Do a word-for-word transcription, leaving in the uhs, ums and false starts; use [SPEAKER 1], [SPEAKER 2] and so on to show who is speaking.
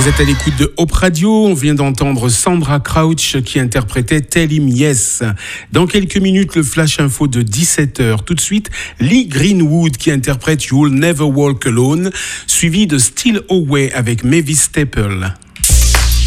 [SPEAKER 1] Vous êtes à l'écoute de Hope Radio. On vient d'entendre Sandra Crouch qui interprétait Tell Him Yes. Dans quelques minutes, le flash info de dix-sept heures. Tout de suite, Lee Greenwood qui interprète You'll Never Walk Alone, suivi de Still Away avec Mavis Staple.